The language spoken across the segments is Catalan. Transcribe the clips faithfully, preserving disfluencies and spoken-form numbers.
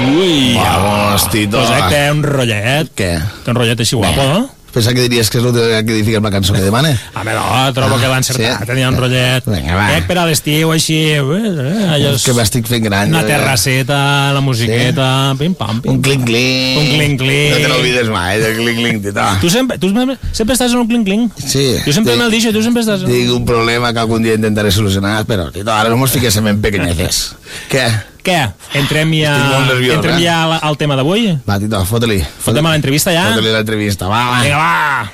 Ui, vamos, Tito. Pues que té un rotllet. Què? Té un rotllet així guapo, no? Pensa que diries que és l'última vegada que edifiques la cançó que demane? Home, no, trobo ah, que l'ha encertat. Sí? Tenia un rotllet. Vinga, va. Eh, per a l'estiu, així... Eh, és que m'estic fent gran. Una terrasseta, la musiqueta... Sí? Pim-pam, pim-pam. Un clinc-clinc. Un clinc-clinc. No te n'olvides mai, del clinc-clinc, Tito. Tu sempre, tu sempre estàs en un clinc-clinc? Sí. Jo sempre me'l deixo, tu sempre estàs... Tinc un problema que algun dia intentaré solucionar, però, Tito, ara no mos fiquéssim en pequeñeces. Què? Què? Entrem ja, nerviós, entrem eh? ja al, al tema d'avui? Va, Tito, fota-li. Fotem a l'entrevista ja? Fota-li l'entrevista, va, va. Vinga, va!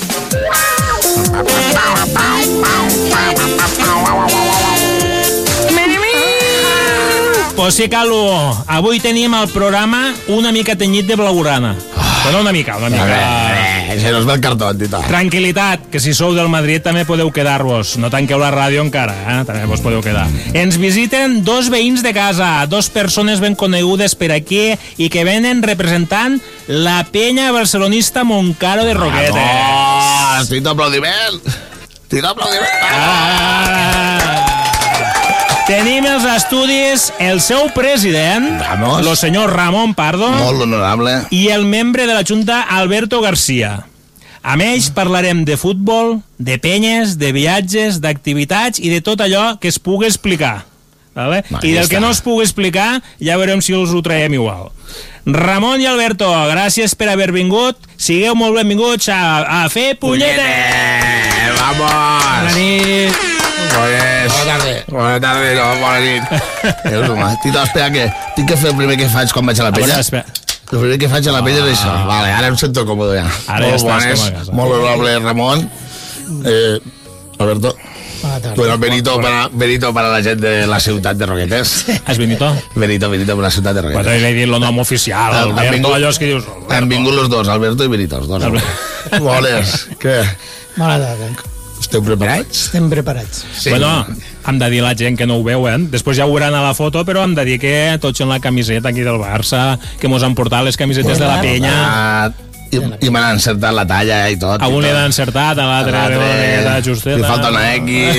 Pues sí, Calu, avui tenim al programa una mica tenyit de blaugrana. Però no una mica, una mica... Eh, se nos ve el cartó, Tito. Tranquil·litat, que si sou del Madrid també podeu quedar-vos. No tanqueu la ràdio encara, eh? També vos podeu quedar. Ens visiten dos veïns de casa, dos persones ben conegudes per aquí i que venen representant la penya barcelonista Montcaro de Roquetes. Vamos, Tito, aplaudiment. Tito, aplaudiment. Ah! Tenim els estudis el seu president, Vamos. el senyor Ramon Pardo, Molt honorable. i el membre de la Junta, Alberto García. Amb ells parlarem de futbol, de penyes, de viatges, d'activitats i de tot allò que es pugui explicar. Vale? Va, I del està. que no es pugui explicar ja veurem si us ho traiem igual. Ramon i Alberto, gràcies per haver vingut. Sigueu molt benvinguts a, a fer punyetes. Vamos. Bona nit. Pues... Bona tarda. Bona tarda, no, bona nit. És home. Tito, espera, que tinc que fer el primer que faig quan vaig a la penya. A veure, espera. El primer que faig a la penya és això. Vale, ara em sento còmode ja. Ara ja molt estàs bones, com a casa. molt honorable Ramon. Eh, Alberto. Bueno, Benito para, Benito para la gent de la ciutat de Roquetes. És Benito? Benito, Benito per la ciutat de Roquetes. Pues he dit el nom oficial, Han Alberto, vingut- allò és que dius... Han vingut los dos, Alberto i Benito, els dos. Bones. Què? Bona tarda. Esteu preparats? Estem preparats. Sí. Bueno, hem de dir a la gent que no ho veuen, després ja ho veuran a la foto, però hem de dir que tots en la camiseta aquí del Barça, que mos han portat les camisetes de la penya. I, i m'han encertat la talla i tot. A un i li tot. han encertat, a l'altre la justeta. Li falta una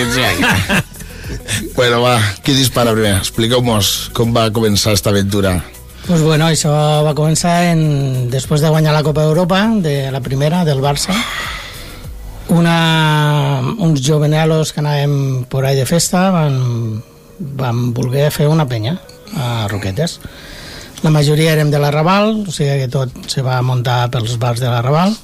X. Bueno, va, qui dispara primer? Expliqueu-nos com va començar esta aventura. Pues bueno, això va començar en, després de guanyar la Copa d'Europa, de la primera, del Barça. Una, uns jovenelos que anàvem por ahí de festa van, van voler fer una penya a Roquetes. La majoria érem de l'Arrabal, o sigui que tot se va muntar pels bars de l'Arrabal,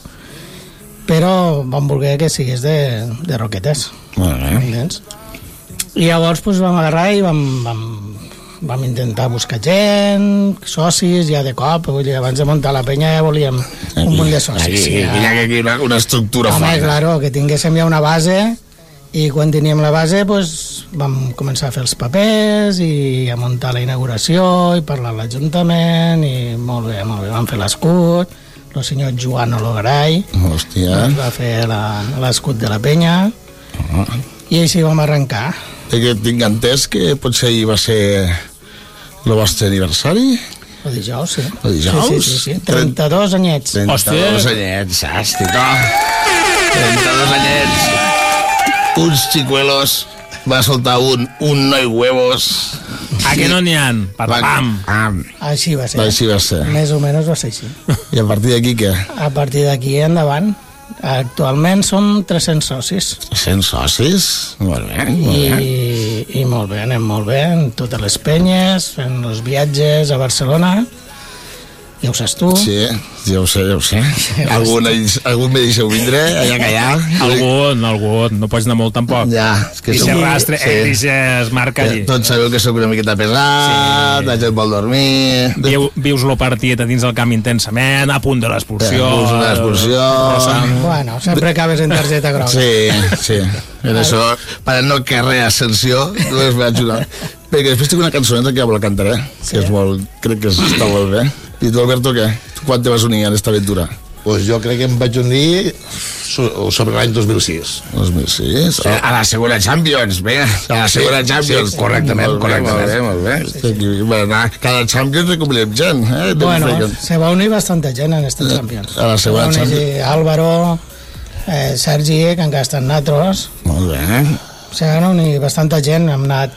però van voler que sigués de, de Roquetes. Bueno. I llavors pues, vam agarrar i vam, vam, vam intentar buscar gent, socis, ja de cop, vull dir, abans de muntar la penya ja volíem un munt de socis. Aquí, sí, aquí, hi ha aquí una, una estructura Home, forta. claro, que tinguéssim ja una base, i quan teníem la base pues, vam començar a fer els papers i a muntar la inauguració i parlar amb l'Ajuntament i molt bé, molt bé, vam fer l'escut, el senyor Joan Ologaray Hòstia. va fer la- l'escut de la penya i així vam arrencar. Que tinc entès que potser ahir va ser el vostre aniversari. El dijous, sí. El dijous? Sí, sí, sí, sí. trenta-dos anyets. trenta-dos anyets, saps, Tito? trenta-dos anyets. Uns xicuelos. Va soltar un, un noi huevos. A que no n'hi ha? Pam. Pam. Així va ser. Així va ser. Més o menys va ser així. I a partir d'aquí què? A partir d'aquí endavant, actualment som tres-cents socis. cent socis? Molt bé, molt I, bé. i molt bé, anem molt bé en totes les penyes, fent els viatges a Barcelona, ja ho saps tu. Sí, ja ho sé, ja ho sé. Algun, algun me deixeu vindre, allà que allà. Algun, algun, no pots anar molt tampoc. Ja, és que I se som- rastre, sí. eh, i se es marca allí. Tots sabeu que sóc una miqueta pesat, la gent vol dormir. Viu, vius el partit a dins del camp intensament, a punt de l'expulsió. A punt de l'expulsió. Rossant. Bueno, sempre acabes en targeta groga. Sí, sí. En això, para no carrer ascensió, no es va ajudar. Perquè després tinc una cançoneta que ja la cantaré, que és molt, crec que està molt bé. I tu, Alberto, què? Tu quan te vas unir a aquesta aventura? Pues jo crec que em vaig unir so- sobre l'any dos mil sis. dos mil sis? A la segona Champions, vinga. A la segona Champions. sí, correctament, Molt bé, correctament. Molt bé, molt bé. Aquí, bueno, cada Champions recomplim gent. Eh? Bueno, Fem- se va unir bastanta gent en este Champions. A la segona Se va unir Champions. Álvaro, eh, Sergi, que encara estan nosaltres. Molt bé. Se van unir bastanta gent, hem anat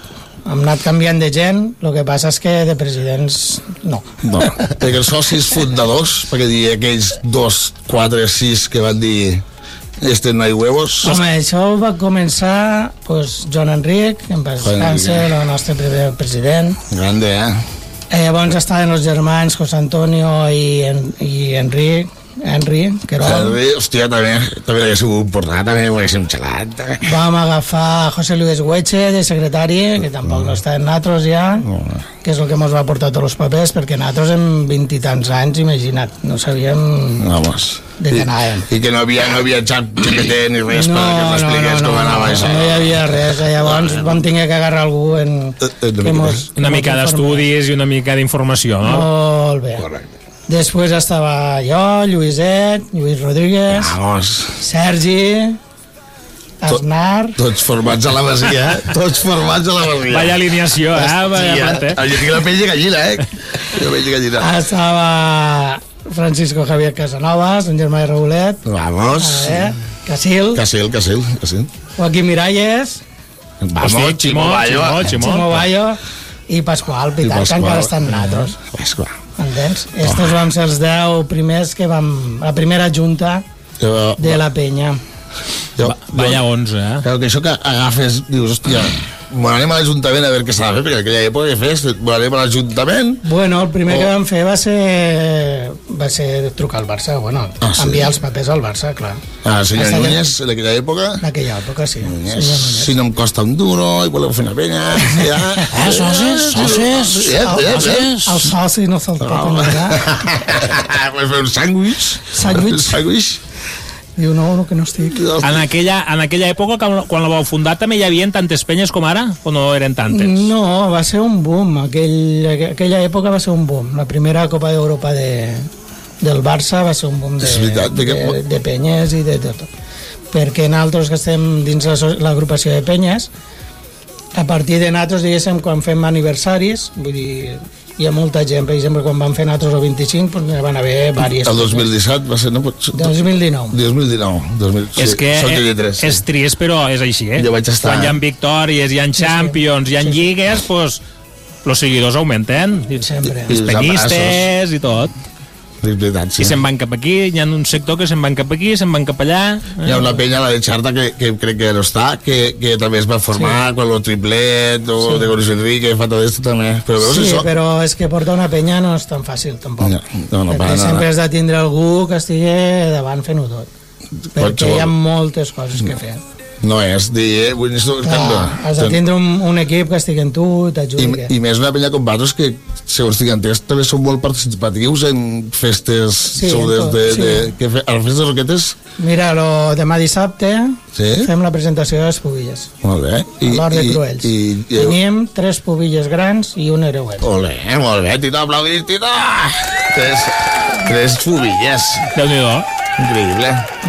hem anat canviant de gent, el que passa és que de presidents no. No, perquè els socis fundadors, perquè dir aquells dos, quatre, sis que van dir este no hay huevos. Home, això va començar pues, Joan Enric, en paz descanse, el nostre primer president. Grande, eh? Eh, llavors estaven els germans José Antonio i, en, i Enric, Henry, Querol. Henry, hòstia, també, també l'haguéssim portat, també ho haguéssim xalat. També. Vam agafar José Luis Hueche de secretari, que tampoc no està en nosaltres ja, que és el que ens va portar tots els papers, perquè nosaltres en vint i tants anys, imagina't, no sabíem Vamos. de què anàvem. I, I que no havia, no havia xat G P T ni res no, perquè ens expliqués no, no, com anava no, això. No hi havia res, llavors vam tenir que agarrar algú en... Una mos, una mica d'estudis i una mica d'informació, no? Molt bé. Correcte. Després estava jo, Lluïset, Lluís Rodríguez, Vamos. Sergi, Aznar... Tots formats a la masia, tots formats a la masia. Vaya alineació, eh? Vaya planta. Jo tinc la pell de gallina, eh? La pell de gallina. Estava Francisco Javier Casanovas, un germà de Reulet. Vamos. Eh? Casil. Casil, Casil, Casil. Joaquim Miralles. Vamos, Hosti, Ximo Bayo. Ximo, Ximo. Ximo Bayo. I Pasqual Pitar, que encara està en nosaltres. Pasqual. Entens? Estos vam ser els deu primers que vam... La primera junta de la penya. Jo, Vaya onze, eh? Claro, que això que agafes, dius, hòstia, bueno, anem a l'Ajuntament a veure què s'ha de fer, perquè en aquella època que fes, bueno, anem a l'Ajuntament... Bueno, el primer Oh. que vam fer va ser va ser trucar al Barça, bueno, Ah, sí? enviar els papers al Barça, clar. Ah, senyor Hasta que- Núñez, en aquella època... En aquella època, sí. Núñez, Senyor Núñez. si no em costa un duro i voleu fer una penya... Ja, Eh, socis, socis, Eh, eh, eh. el soci no se'l pot enviar. Vull fer un sàndwich? Sàndwich? Un sàndwich? Diu, no, no, que no estic. En aquella, en aquella època, quan, quan la vau fundar, també hi havia tantes penyes com ara? O no eren tantes? No, va ser un boom. Aquell, aquella època va ser un boom. La primera Copa d'Europa de, del Barça va ser un boom de, És veritat, de de, que- de, de penyes i de tot. Perquè nosaltres que estem dins la- l'agrupació de penyes, a partir de nosaltres, diguéssim, quan fem aniversaris, vull dir, hi ha molta gent, per exemple, quan vam fer nosaltres el vint-i-cinc, doncs n'hi van haver diverses. El dos mil disset va ser... No, dos mil dinou. dos mil dinou. dos mil, És que soc de és, lletres, sí. és trist, però és així, eh? Jo vaig estar- Quan hi ha victòries, hi ha Champions, hi ha lligues, doncs els seguidors augmenten. Sempre. Els penyistes i tot. És veritat, sí. I se'n van cap aquí, hi ha un sector que se'n van cap aquí, se'n van cap allà. Hi ha una penya, la de Xarta, que, que crec que no està, que, que també es va formar, sí. con lo triplet, o sí. de Coris Enrique, que fa tot esto també. Però veus Sí, això? però és que portar una penya no és tan fàcil, tampoc. No, no, no, perquè para nada. sempre has de tindre algú que estigui davant fent-ho tot. Perquè hi ha moltes coses que fer. No és dir, eh, vull dir, Clar, has de tindre un, un equip que estigui en tu, t'ajudi. I, I més una penya com vosaltres que, segons tinc entès, també són molt participatius en festes, Sí, sou en des tot, de, sí. de, que fe, a les festes roquetes, Mira, lo, demà dissabte sí? fem la presentació de les pubilles. Molt bé. A l'Hort de Cruells. I, i, i, Tenim tres pubilles grans i un hereuet. Olé, molt bé, Tito, aplaudís, Tito! Tres, tres fubilles. Déu-n'hi-do. Increïble.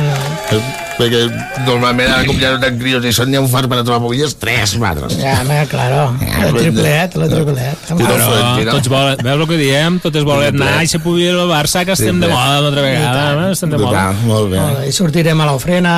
Mm. Perquè normalment ara com ja no tenen crios i són ni un far per a trobar pubilles, tres matres. Ja, home, claro, Ja, el triplet, el triplet. Tiro Però Florentino. tots volen, veus el que diem? Totes volen anar i se pugui el Barça, que estem de moda una altra vegada. eh? Estem de moda. Total, molt bé. Molt bé, I sortirem a l'ofrena,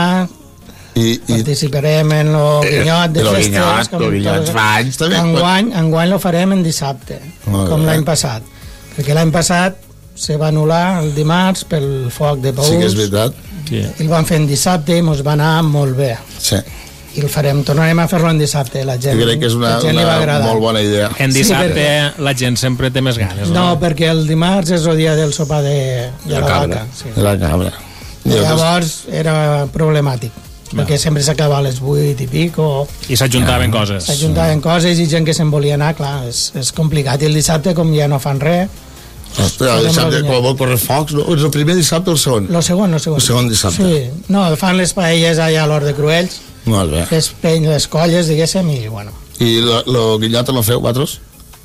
I, i participarem en lo guinyot de lo festes. guinyot, com lo guinyot totes- fa anys, també. Enguany, enguany lo farem en dissabte, Molt com bé. l'any passat. Perquè l'any passat se va anul·lar el dimarts pel foc de Paús. sí que és veritat. Sí. I el vam fer en dissabte i mos va anar molt bé. Sí. I el farem, tornarem a fer-lo en dissabte. La gent, Jo crec que és una, la gent li va una agradar. molt bona idea. En Sí, dissabte la gent sempre té més ganes, No, no? perquè el dimarts és el dia del sopar de, de la, cabra. vaca. Sí. De la cabra. I llavors era problemàtic, perquè sempre s'acaba a les vuit i pico, I s'ajuntaven coses. s'ajuntaven coses i gent que se'n volia anar, clar, és, és complicat. I el dissabte, com ja no fan res, Ostres, el dissabte, quan vol córrer focs, no? És el primer dissabte o el segon? lo segon, lo segon. El segon dissabte. Sí, no, fan les paelles allà a l'Hort de Molt bé. les, peny, les colles, diguéssim, i bueno, I lo, lo guinyot no feu, vosaltres?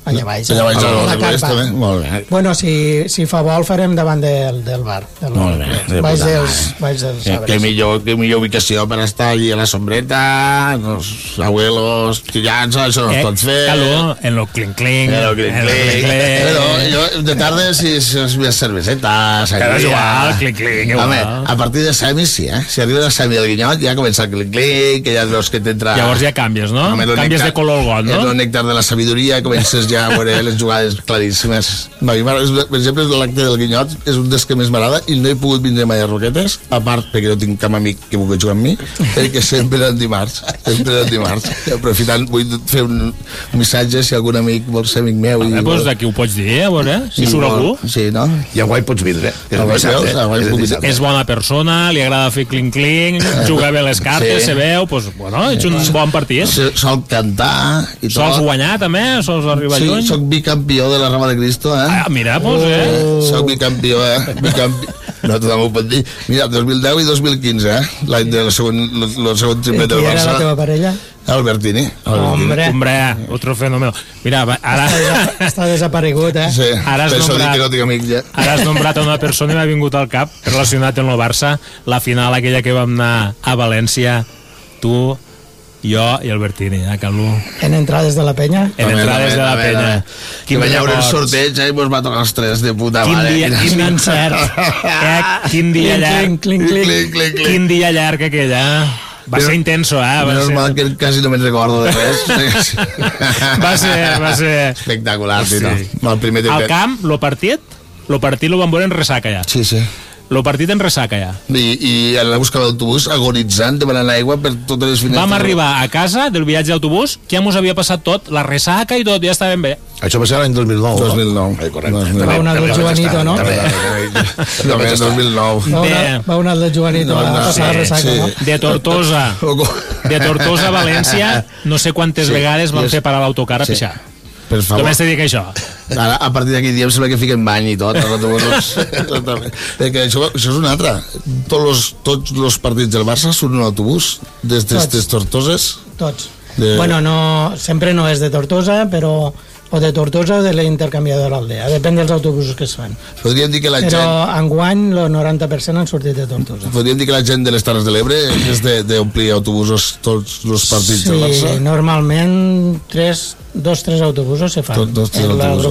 allà baix. Allà baix, a al la oest, carpa. també. Molt bé. Bueno, si, si fa vol farem davant del, del bar. Del Molt bé, de baix puta dels, mare. baix dels Que, que, arbres. millor, que millor ubicació per estar allí a la sombreta, los abuelos, criats, això no es pot fer. Calor, en lo clink clink. Pero clink, en lo clink. Pero yo de tarde si, si es unas cervesetas Però és allí, igual, ja. clink clink, igual. Home, a partir de semis sí, eh? Si arriba a semi del Guinyot ja comença el clink clink, que ja veus que t'entra... Llavors ja canvies, no? Home, lo Canvies nèctar- de color el got, no? És el nèctar de la sabidoria, comences ja a veure les jugades claríssimes. No, i, per exemple, l'acte del Guinyot és un dels que més m'agrada i no he pogut vindre mai a Roquetes, a part perquè no tinc cap amic que vulgui jugar amb mi, perquè sempre eren dimarts, sempre eren dimarts. I aprofitant, vull fer un missatge si algun amic vol ser amic meu. Eh, I doncs vol- d'aquí ho pots dir, a veure, si i surt vol- algú. Sí, no? I a guai pots vindre. Que és A guai dissabte, veus? A guai és puc dissabte. És bona persona, li agrada fer clink clink, juga bé les cartes, Sí. se veu, doncs, bueno, ets un bon partit. Se- Sol cantar i tot. Sols guanyar, també? Sols arribar Sí, lluny? soc bicampió de la Rama de Cristo, eh? Ah, mira, doncs, eh? Soc bicampió, eh? Bicampi... No, tothom ho pot dir. Mira, dos mil deu i dos mil quinze, eh? L'any del segon, el segon I triplet qui del era la teva Barça. parella? Albertini. Albertini. Hombre, Hombre, otro fenómeno. Mira, va, està, ara, desa- està desaparegut, eh? Sí, Ara has per això dic nombrat- que no tinc amic ja. ara has nombrat a una persona i m'ha vingut al cap, relacionat amb el Barça, la final aquella que vam anar a València, tu, jo i Albertini, eh, Calvo? En entrades de la penya? En També, entrades també, de la també, penya. també. Que vaig veure el sorteig eh, i mos va tocar els tres de puta Quin mare. dia, Quina- quin encert. Eh, quin dia Clinc, llarg. clinc, clinc, clinc. Clic, clic, clic. Quin dia llarg aquell, eh? Va Però- ser intenso, eh? Va Menos ser, mal que quasi no me'n recordo de res. va ser, va ser... Espectacular, Sí. sí. no? El primer Al triplet. camp, lo partit, lo partit lo van veure en ressaca ja. Sí, sí. Lo partit en ressaca ja. I, i anar a buscar l'autobús agonitzant, demanant aigua per totes les finestres. Vam arribar a casa del viatge d'autobús, ja mos havia passat tot, la ressaca i tot, ja estàvem bé. Això va ser l'any dos mil nou. dos mil nou. Eh, correcte. dos mil nou. Va una del Joanito, no? També, També, dos mil nou. Va una, De- va una del Joanito a passar la ressaca, sí. no? De Tortosa, de Tortosa a València, no sé quantes Sí, vegades van i és- fer parar l'autocar a Sí. pixar. Per favor. Només te dic això. Ara, a partir d'aquell dia em sembla que fiquen bany i tot, els autobusos. Perquè això, això és una altra. Tots los, tots los partits del Barça són un autobús des Tots. d'estes Tortoses. Tots. De- Bueno, no, sempre no és de Tortosa, però o de Tortosa o de l'intercanviador de l'Aldea, depèn dels autobusos que es fan. Podríem dir que la Però gent... enguany el noranta per cent han sortit de Tortosa. Podríem dir que la gent de les Terres de l'Ebre és de- d'omplir autobusos tots els partits del Barça. Sí, normalment tres, dos, tres autobusos se fan. Dos- dos, tres En la autobusos.